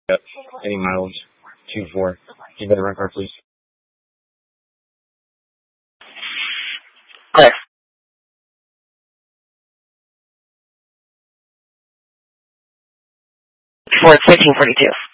Yep. Any mileage? 2-4. Give me the rent card, please. Okay. For 1542.